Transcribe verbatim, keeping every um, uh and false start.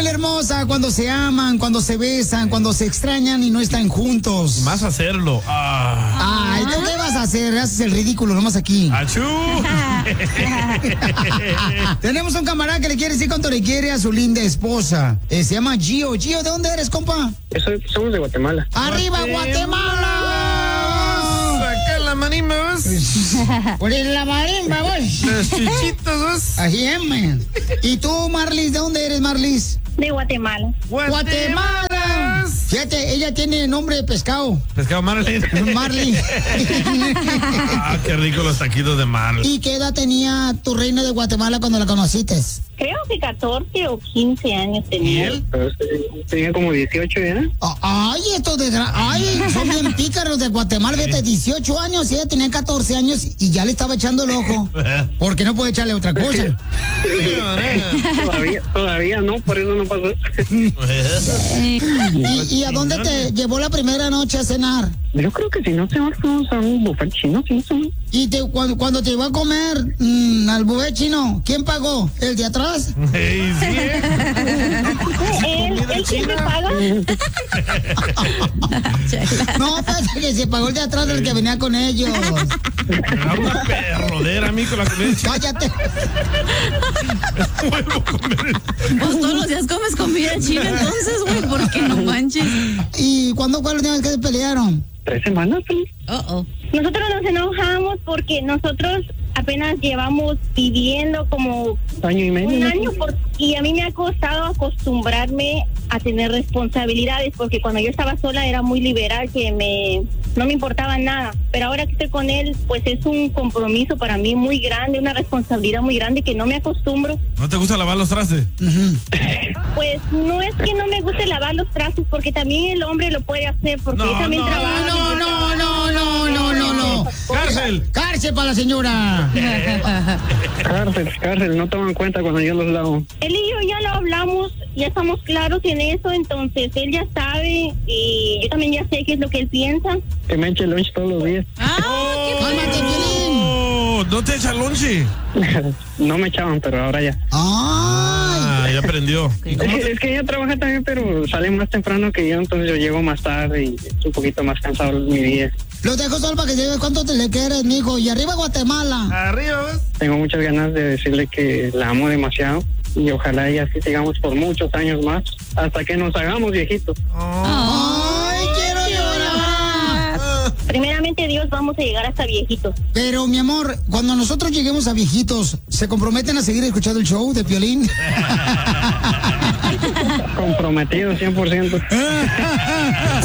familia hermosa, cuando se aman, cuando se besan, cuando se extrañan y no están juntos. Más hacerlo. Ah. Ay, ¿tú qué vas a hacer? Haces el ridículo nomás aquí. ¡Achú! Tenemos un camarada que le quiere decir cuánto le quiere a su linda esposa. Eh, se llama Gio. Gio, ¿de dónde eres, compa? Eso, somos de Guatemala. ¡Arriba, Guatemala! ¡Saca la marimba, vos! Por la marimba, vos. Los chichitos, vos. Así es, man. ¿Y tú, Marlis, de dónde eres, Marlis? De Guatemala. ¡Guatemala! Fíjate, ella tiene nombre de pescado. Pescado Marlin. Marlin. Ah, qué rico los taquitos de Marlin. ¿Y qué edad tenía tu reina de Guatemala cuando la conociste? Creo que catorce o quince años tenía. ¿Y él? Pues, tenía como dieciocho, ¿ya? Ay, estos de... Ay, son bien pícaros de Guatemala. Fíjate, dieciocho años y ella tenía catorce años y ya le estaba echando el ojo. Porque no puede echarle otra cosa. todavía, todavía no, por eso no pasó. ¿Y, ¿Y a dónde te llevó la primera noche a cenar? Yo creo que si no se fuimos a un buffet chino, sí, sí. ¿Y te, cuando, cuando te iba a comer mmm, al buffet chino, quién pagó? ¿El de atrás? Hey, sí, ¿eh? ¿Él, él siempre paga? No, pues que se pagó el de atrás del que venía con ellos. Era una perrodera, amigo, la comida. Cállate. Pues todos los días comes comida china, entonces, güey, ¿por qué no manches? ¿Y cuándo fue la última vez que se pelearon? Tres semanas, sí. Oh, oh. Nosotros nos enojamos porque nosotros apenas llevamos viviendo como Año y medio. un ¿no? año por, y a mí me ha costado acostumbrarme a tener responsabilidades porque cuando yo estaba sola era muy liberal, que me no me importaba nada, pero ahora que estoy con él pues es un compromiso para mí muy grande, una responsabilidad muy grande que no me acostumbro. ¿No te gusta lavar los trastes? Uh-huh. Pues no es que no me guste lavar los trastes porque también el hombre lo puede hacer porque No, él también no, trabaja. No, no, no, no, no, no, no. ¡Cárcel! ¡Cárcel para la señora! Cárcel, cárcel, no toman cuenta cuando yo los lavo. Él y yo ya lo hablamos, ya estamos claros en eso, entonces él ya sabe y yo también ya sé qué es lo que él piensa. Que me eche lunch todos los días. ¡Ah, qué ¡Cálmate, Piolín! Oh, ¿no te echa lonche? No me echaban, pero ahora ya. ¡Ay! Ah, ya aprendió. ¿Y Es cómo que, te... es que ella trabaja también, pero sale más temprano que yo, entonces yo llego más tarde y es un poquito más cansado mi día. Lo dejo solo para que digas cuánto te le quieres, mijo. Y arriba Guatemala. Arriba, ¿ves? Tengo muchas ganas de decirle que la amo demasiado y ojalá ella así sigamos por muchos años más hasta que nos hagamos viejitos. ¡Ay, quiero llorar! Primeramente Dios, vamos a llegar hasta viejitos. Pero, mi amor, cuando nosotros lleguemos a viejitos, ¿se comprometen a seguir escuchando el show de Piolín? Comprometido cien por ciento.